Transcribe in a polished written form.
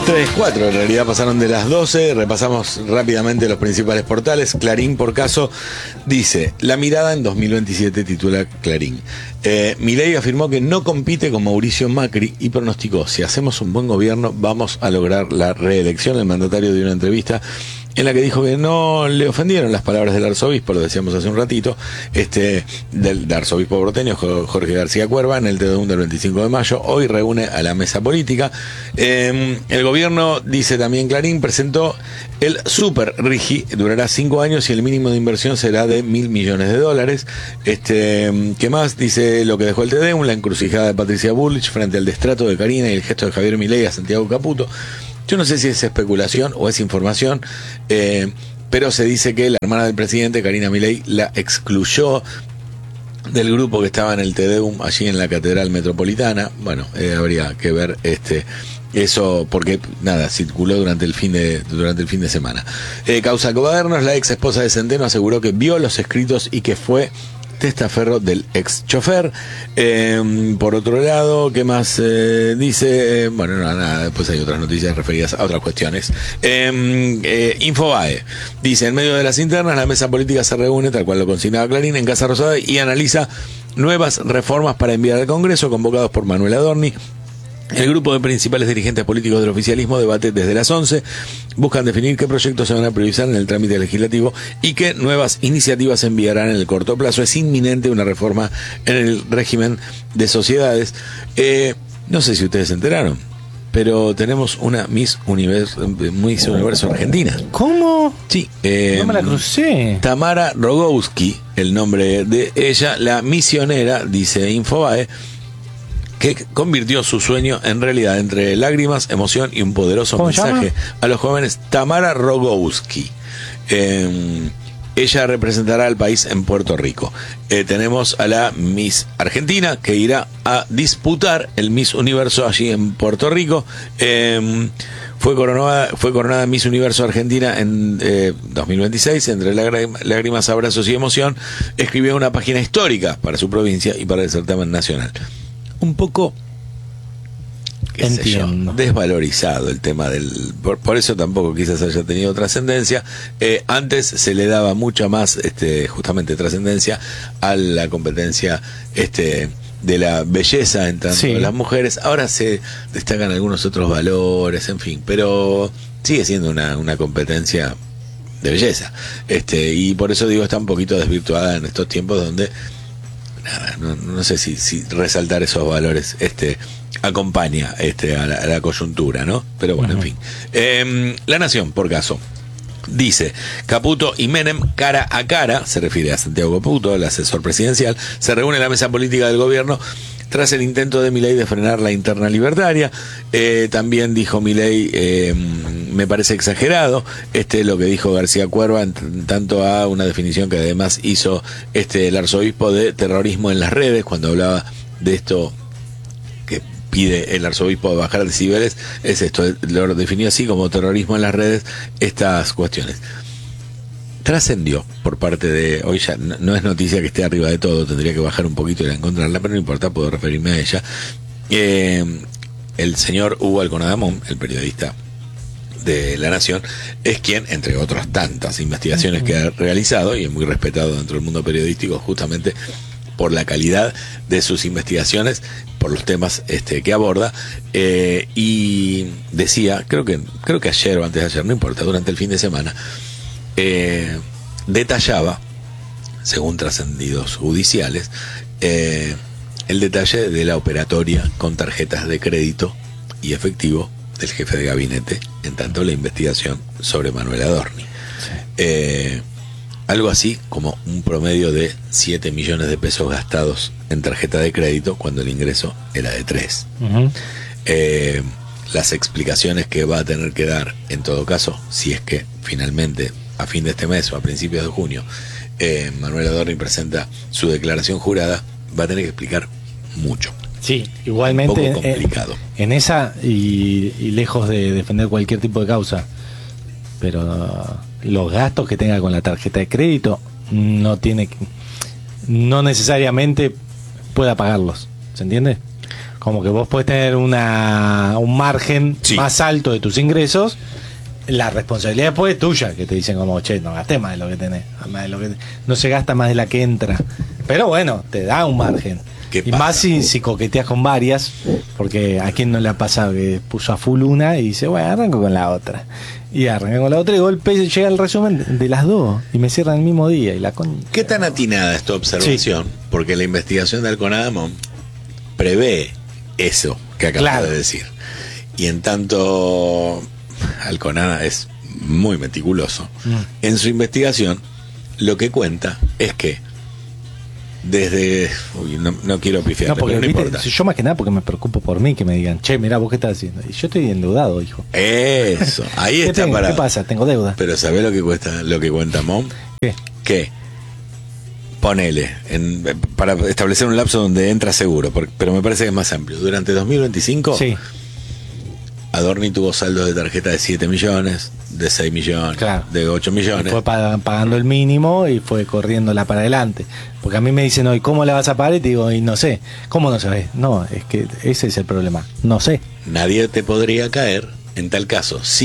3:04, en realidad pasaron de las 12. Repasamos rápidamente los principales portales. Clarín, por caso, dice: La mirada en 2027, titula Clarín. Milei afirmó que no compite con Mauricio Macri y pronosticó: si hacemos un buen gobierno, vamos a lograr la reelección. El mandatario dio una entrevista en la que dijo que no le ofendieron las palabras del arzobispo, lo decíamos hace un ratito, del arzobispo porteño, Jorge García Cuerva, en el TDUM del 25 de mayo. Hoy reúne a la mesa política. El gobierno, dice también Clarín, presentó el Super Rigi, durará 5 años y el mínimo de inversión será de $1.000 millones. ¿Qué más? Dice lo que dejó el TDUM, la encrucijada de Patricia Bullrich frente al destrato de Karina y el gesto de Javier Milei a Santiago Caputo. Yo no sé si es especulación o es información, pero se dice que la hermana del presidente, Karina Milei, la excluyó del grupo que estaba en el TDUM allí en la Catedral Metropolitana. Bueno, habría que ver eso, porque nada, circuló durante el fin de semana. Causa Cobadernos, la ex esposa de Centeno aseguró que vio los escritos y que fue testaferro del ex chofer. Por otro lado, ¿qué más dice? Bueno, nada, después hay otras noticias referidas a otras cuestiones. Infobae dice: en medio de las internas, la mesa política se reúne, tal cual lo consignaba Clarín, en Casa Rosada y analiza nuevas reformas para enviar al Congreso, convocados por Manuel Adorni. El grupo de principales dirigentes políticos del oficialismo debate desde las 11, buscan definir qué proyectos se van a priorizar en el trámite legislativo y qué nuevas iniciativas se enviarán en el corto plazo. Es inminente una reforma en el régimen de sociedades. No sé si ustedes se enteraron, pero tenemos una Miss Universo Argentina. ¿Cómo? Sí. No me la crucé. Tamara Rogowski, el nombre de ella, la misionera, dice Infobae, que convirtió su sueño en realidad entre lágrimas, emoción y un poderoso mensaje a los jóvenes. Tamara Rogowski. Ella representará al país en Puerto Rico. Tenemos a la Miss Argentina, que irá a disputar el Miss Universo allí en Puerto Rico. Fue coronada Miss Universo Argentina en 2026, entre lágrimas, abrazos y emoción. Escribió una página histórica para su provincia y para el certamen nacional. Un poco, desvalorizado el tema por eso tampoco quizás haya tenido trascendencia. Antes se le daba mucha más justamente trascendencia a la competencia de la belleza en tanto de las mujeres. Ahora se destacan algunos otros valores, en fin, pero sigue siendo una competencia de belleza, y por eso digo, está un poquito desvirtuada en estos tiempos donde nada, no sé si resaltar esos valores acompaña a la coyuntura, ¿no? Pero bueno, en fin. La Nación, por caso, dice: Caputo y Menem cara a cara, se refiere a Santiago Caputo, el asesor presidencial, se reúne en la mesa política del gobierno tras el intento de Milei de frenar la interna libertaria. También dijo Milei, me parece exagerado lo que dijo García Cuerva en tanto a una definición que además hizo el arzobispo de terrorismo en las redes, cuando hablaba de esto que pide el arzobispo de bajar decibeles. Es esto, lo definió así como terrorismo en las redes, estas cuestiones. Trascendió por parte de, hoy ya no es noticia que esté arriba de todo, tendría que bajar un poquito y encontrarla, pero no importa, puedo referirme a ella. El señor Hugo Alconadamón, el periodista de La Nación, es quien, entre otras tantas investigaciones que ha realizado, y es muy respetado dentro del mundo periodístico justamente por la calidad de sus investigaciones, por los temas que aborda, y decía, creo que ayer o antes de ayer, no importa, durante el fin de semana, detallaba, según trascendidos judiciales, el detalle de la operatoria con tarjetas de crédito y efectivo del jefe de gabinete, en tanto la investigación sobre Manuel Adorni. Algo así como un promedio de 7 millones de pesos gastados en tarjeta de crédito cuando el ingreso era de 3. Las explicaciones que va a tener que dar, en todo caso, si es que finalmente a fin de este mes o a principios de junio Manuel Adorni presenta su declaración jurada, va a tener que explicar mucho. Sí, igualmente un poco complicado. En esa y lejos de defender cualquier tipo de causa, pero los gastos que tenga con la tarjeta de crédito no necesariamente pueda pagarlos, ¿se entiende? Como que vos podés tener un margen Sí. más alto de tus ingresos. La responsabilidad después es tuya, que te dicen como, che, no gastés más de lo que tenés, más de lo que no se gasta más de la que entra. Pero bueno, te da un margen. ¿Qué Y pasa? más si coqueteas con varias, porque a quien no le ha pasado que puso a full una y dice, bueno, arranco con la otra. Y arranca con la otra y de golpe llega el resumen de las dos y me cierran el mismo día. Y la ¿Qué tan atinada es tu observación? Porque la investigación de Alconadamo prevé eso que acabas Claro. de decir. Y en tanto, Alconada es muy meticuloso. En su investigación, lo que cuenta es que desde... Uy, no quiero pifiar, No, porque pero no viste, importa. yo más que nada porque me preocupo por mí, que me digan, che, mirá, vos qué estás haciendo. Y yo estoy endeudado, hijo. Eso, ahí ¿Qué está tengo? parado. ¿Qué pasa? Tengo deuda. Pero ¿sabés lo que cuesta, lo que cuenta Mom? ¿Qué? Que ponele, para establecer un lapso donde entra seguro, pero me parece que es más amplio. Durante 2025, Sí, Adorni tuvo saldos de tarjeta de 7 millones, de 6 millones, Claro. de 8 millones. fue pagando el mínimo y fue corriéndola para adelante. Porque a mí me dicen hoy, ¿cómo la vas a pagar? Y te digo, y no sé. ¿Cómo no sabes? No, es que ese es el problema. No sé. Nadie te podría caer en tal caso.